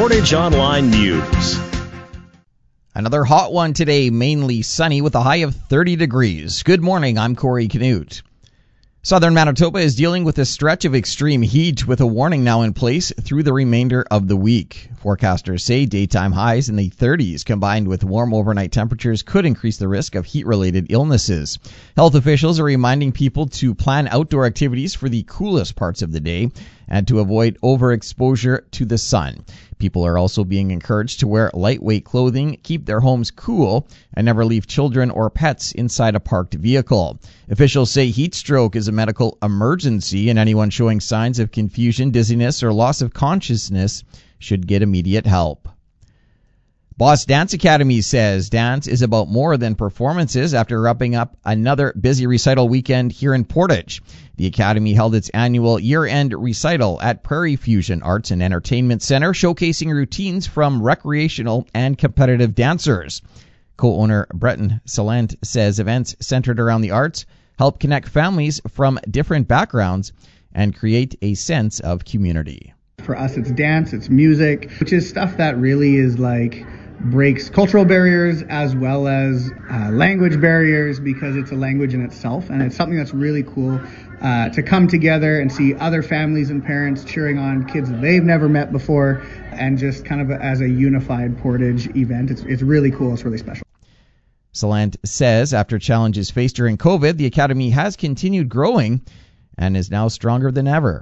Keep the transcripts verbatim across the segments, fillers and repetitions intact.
Portage Online News. Another hot one today, mainly sunny with a high of thirty degrees. Good morning, I'm Corey Canute. Southern Manitoba is dealing with a stretch of extreme heat with a warning now in place through the remainder of the week. Forecasters say daytime highs in the thirties combined with warm overnight temperatures could increase the risk of heat-related illnesses. Health officials are reminding people to plan outdoor activities for the coolest parts of the day and to avoid overexposure to the sun. People are also being encouraged to wear lightweight clothing, keep their homes cool, and never leave children or pets inside a parked vehicle. Officials say heat stroke is a medical emergency, and anyone showing signs of confusion, dizziness, or loss of consciousness should get immediate help. Boss Dance Academy says dance is about more than performances after wrapping up another busy recital weekend here in Portage. The Academy held its annual year-end recital at Prairie Fusion Arts and Entertainment Center, showcasing routines from recreational and competitive dancers. Co-owner Breton Salent says events centered around the arts help connect families from different backgrounds and create a sense of community. For us, it's dance, it's music, which is stuff that really is like breaks cultural barriers as well as uh, language barriers, because it's a language in itself, and it's something that's really cool uh, to come together and see other families and parents cheering on kids that they've never met before, and just kind of as a unified Portage event. It's, it's really cool. It's really special. Salant says after challenges faced during COVID, the Academy has continued growing and is now stronger than ever.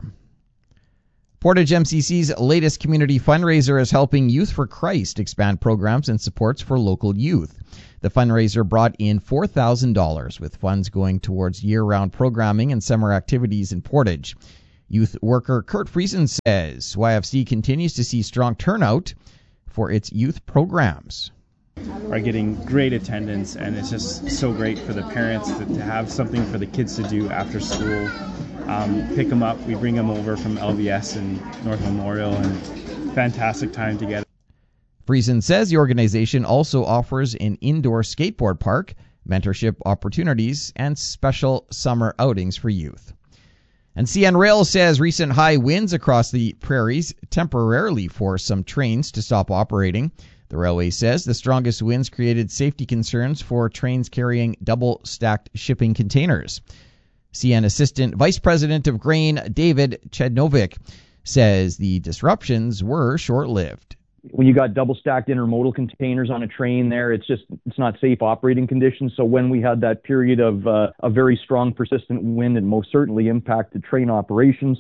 Portage M C C's latest community fundraiser is helping Youth for Christ expand programs and supports for local youth. The fundraiser brought in four thousand dollars, with funds going towards year-round programming and summer activities in Portage. Youth worker Kurt Friesen says Y F C continues to see strong turnout for its youth programs. Are getting great attendance, and it's just so great for the parents to, to have something for the kids to do after school. Um, pick them up, we bring them over from L V S and North Memorial, and fantastic time together. Friesen says the organization also offers an indoor skateboard park, mentorship opportunities, and special summer outings for youth. And C N Rail says recent high winds across the prairies temporarily forced some trains to stop operating. The railway says the strongest winds created safety concerns for trains carrying double-stacked shipping containers. C N Assistant Vice President of Grain, David Chednovic, says the disruptions were short-lived. When you got double-stacked intermodal containers on a train there, it's just it's not safe operating conditions. So when we had that period of uh, a very strong, persistent wind, it most certainly impacted train operations.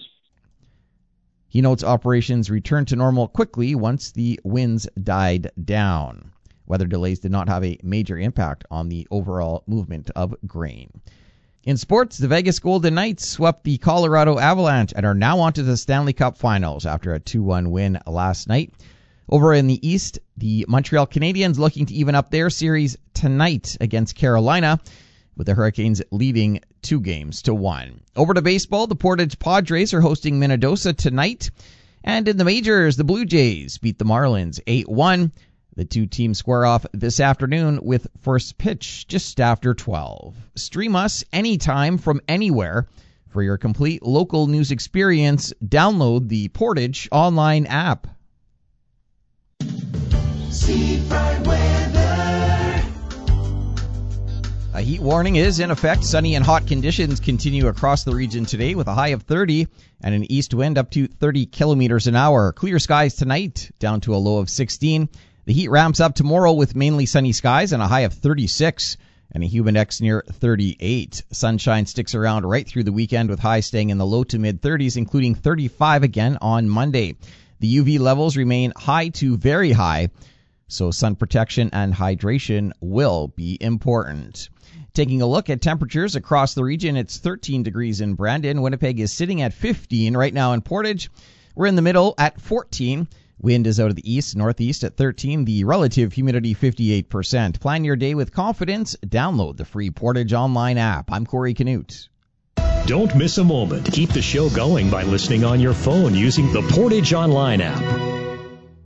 He notes operations returned to normal quickly once the winds died down. Weather delays did not have a major impact on the overall movement of grain. In sports, the Vegas Golden Knights swept the Colorado Avalanche and are now on to the Stanley Cup Finals after a two one win last night. Over in the East, the Montreal Canadiens looking to even up their series tonight against Carolina, with the Hurricanes leading two games to one. Over to baseball, the Portage Padres are hosting Minnesota tonight. And in the majors, the Blue Jays beat the Marlins eight one. The two teams square off this afternoon with first pitch just after twelve. Stream us anytime from anywhere. For your complete local news experience, download the Portage online app. Seafront weather. A heat warning is in effect. Sunny and hot conditions continue across the region today with a high of thirty and an east wind up to thirty kilometers an hour. Clear skies tonight, down to a low of sixteen. The heat ramps up tomorrow with mainly sunny skies and a high of thirty-six and a humid index near thirty-eight. Sunshine sticks around right through the weekend with highs staying in the low to mid thirties, including thirty-five again on Monday. The U V levels remain high to very high, so sun protection and hydration will be important. Taking a look at temperatures across the region, it's thirteen degrees in Brandon. Winnipeg is sitting at fifteen right now in Portage. We're in the middle at fourteen. Wind is out of the east, northeast at thirteen. The relative humidity fifty-eight percent. Plan your day with confidence. Download the free Portage online app. I'm Corey Canute. Don't miss a moment. Keep the show going by listening on your phone using the Portage Online app.